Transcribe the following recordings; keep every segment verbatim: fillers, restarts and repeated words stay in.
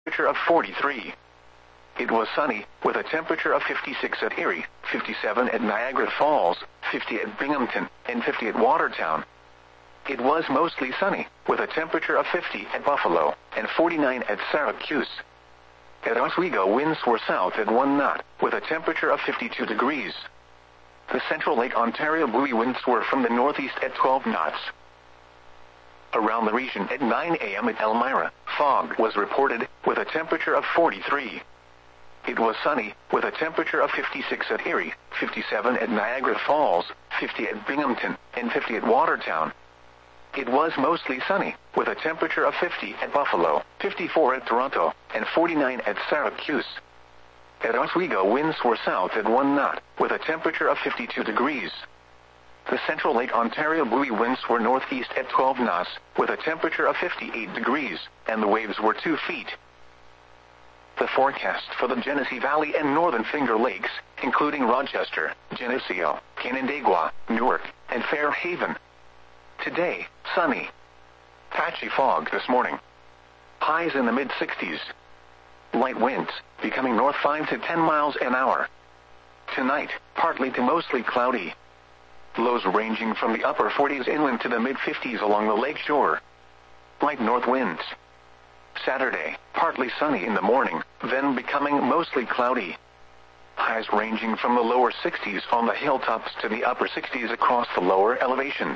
temperature of forty-three. It was sunny, with a temperature of fifty-six at Erie, fifty-seven at Niagara Falls, fifty at Binghamton, and fifty at Watertown. It was mostly sunny, with a temperature of fifty at Buffalo, and forty-nine at Syracuse. At Oswego, winds were south at one knot, with a temperature of fifty-two degrees. The Central Lake Ontario buoy winds were from the northeast at twelve knots. Around the region at nine a m at Elmira, fog was reported, with a temperature of forty-three. It was sunny, with a temperature of fifty-six at Erie, fifty-seven at Niagara Falls, fifty at Binghamton, and fifty at Watertown. It was mostly sunny, with a temperature of fifty at Buffalo, fifty-four at Toronto, and forty-nine at Syracuse. At Oswego, winds were south at one knot, with a temperature of fifty-two degrees. The Central Lake Ontario buoy winds were northeast at twelve knots, with a temperature of fifty-eight degrees, and the waves were two feet. The forecast for the Genesee Valley and Northern Finger Lakes, including Rochester, Geneseo, Canandaigua, Newark, and Fairhaven. Today, sunny. Patchy fog this morning. Highs in the mid-sixties. Light winds, becoming north five to ten miles an hour. Tonight, partly to mostly cloudy. Lows ranging from the upper forties inland to the mid-fifties along the lake shore. Light north winds. Saturday, partly sunny in the morning, then becoming mostly cloudy. Highs ranging from the lower sixties on the hilltops to the upper sixties across the lower elevations.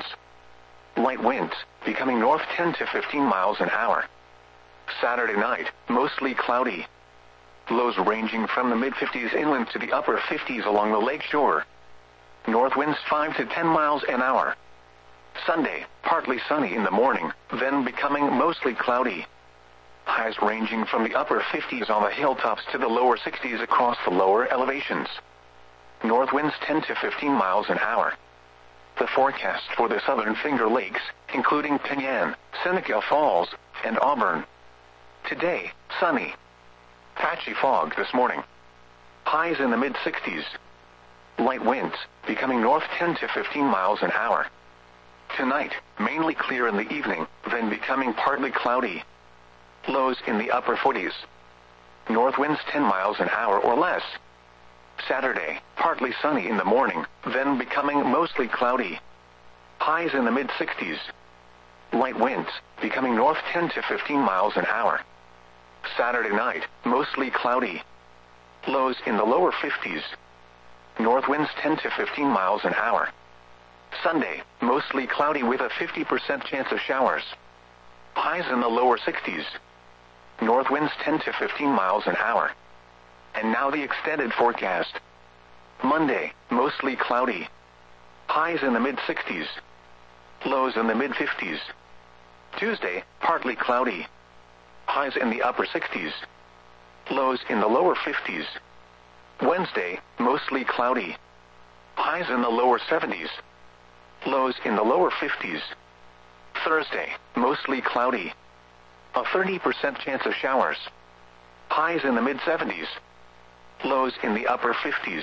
Light winds, becoming north ten to fifteen miles an hour. Saturday night, mostly cloudy. Lows ranging from the mid-fifties inland to the upper fifties along the lake shore. North winds five to ten miles an hour. Sunday, partly sunny in the morning, then becoming mostly cloudy. Highs ranging from the upper fifties on the hilltops to the lower sixties across the lower elevations. North winds ten to fifteen miles an hour. The forecast for the Southern Finger Lakes, including Penyan, Seneca Falls, and Auburn. Today, sunny. Patchy fog this morning. Highs in the mid-sixties. Light winds, becoming north ten to fifteen miles an hour. Tonight, mainly clear in the evening, then becoming partly cloudy. Lows in the upper forties. North winds ten miles an hour or less. Saturday, partly sunny in the morning, then becoming mostly cloudy. Highs in the mid-sixties. Light winds, becoming north ten to fifteen miles an hour. Saturday night, mostly cloudy. Lows in the lower fifties. North winds ten to fifteen miles an hour. Sunday, mostly cloudy with a fifty percent chance of showers. Highs in the lower sixties. North winds ten to fifteen miles an hour. And now the extended forecast. Monday, mostly cloudy. Highs in the mid-sixties. Lows in the mid-fifties. Tuesday, partly cloudy. Highs in the upper sixties. Lows in the lower fifties. Wednesday, mostly cloudy. Highs in the lower seventies. Lows in the lower fifties. Thursday, mostly cloudy. A thirty percent chance of showers. Highs in the mid-seventies. Lows in the upper fifties.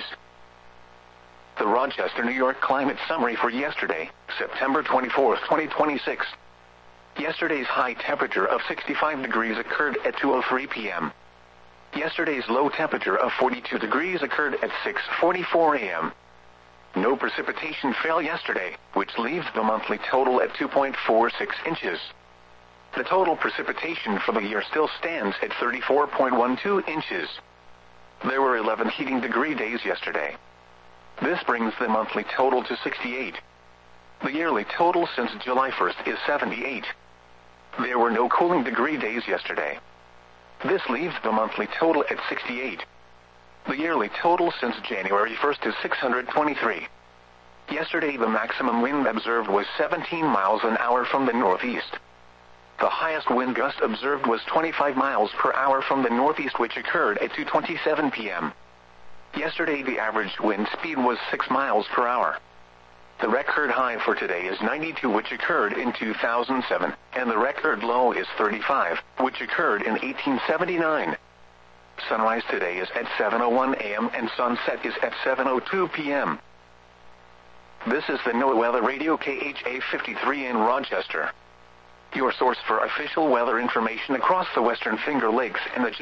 The Rochester, New York climate summary for yesterday, September twenty-fourth, twenty twenty-six. Yesterday's high temperature of sixty-five degrees occurred at two oh three p m Yesterday's low temperature of forty-two degrees occurred at six forty-four a m No precipitation fell yesterday, which leaves the monthly total at two point four six inches. The total precipitation for the year still stands at thirty-four point one two inches. There were eleven heating degree days yesterday. This brings the monthly total to sixty-eight. The yearly total since July first is seventy-eight. There were no cooling degree days yesterday. This leaves the monthly total at sixty-eight. The yearly total since January first is six hundred twenty-three. Yesterday the maximum wind observed was seventeen miles an hour from the northeast. The highest wind gust observed was twenty-five miles per hour from the northeast, which occurred at two twenty-seven p m Yesterday the average wind speed was six miles per hour. The record high for today is ninety-two, which occurred in two thousand seven, and the record low is thirty-five, which occurred in eighteen seventy-nine. Sunrise today is at seven oh one a m and sunset is at seven oh two p m This is the NOAA Weather Radio K H A fifty-three in Rochester. Your source for official weather information across the Western Finger Lakes and the